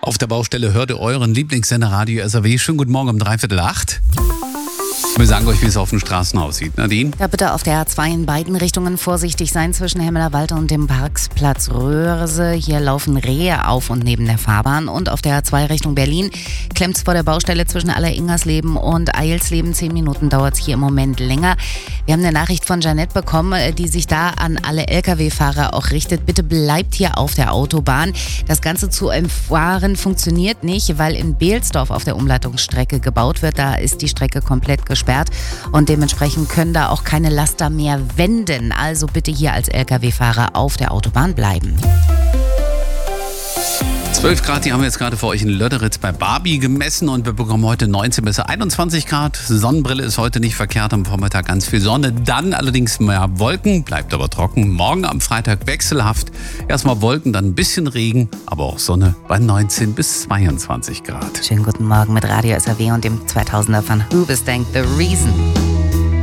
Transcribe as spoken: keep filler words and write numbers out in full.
Auf der Baustelle hört ihr euren Lieblingssender Radio S R W. Schönen guten Morgen um dreiviertel acht. Wir sagen euch, wie es auf den Straßen aussieht. Nadine? Ja, bitte auf der A zwei in beiden Richtungen vorsichtig sein zwischen Hemmelerwald und dem Parkplatz Röhrse. Hier laufen Rehe auf und neben der Fahrbahn. Und auf der A zwei Richtung Berlin klemmt es vor der Baustelle zwischen Aller-Ingersleben und Eilsleben. Zehn Minuten dauert es hier im Moment länger. Wir haben eine Nachricht von Janette bekommen, die sich da an alle L K W-Fahrer auch richtet. Bitte bleibt hier auf der Autobahn. Das Ganze zu umfahren funktioniert nicht, weil in Behlsdorf auf der Umleitungsstrecke gebaut wird. Da ist die Strecke komplett gesperrt. Und dementsprechend können da auch keine Laster mehr wenden. Also bitte hier als L K W-Fahrer auf der Autobahn bleiben. zwölf Grad, die haben wir jetzt gerade für euch in Löderitz bei Barbie gemessen und wir bekommen heute neunzehn bis einundzwanzig Grad. Sonnenbrille ist heute nicht verkehrt, am Vormittag ganz viel Sonne, dann allerdings mehr Wolken, bleibt aber trocken. Morgen am Freitag wechselhaft, erstmal Wolken, dann ein bisschen Regen, aber auch Sonne bei neunzehn bis zweiundzwanzig Grad. Schönen guten Morgen mit Radio S R W und dem zweitausender von Hoobastank The Reason.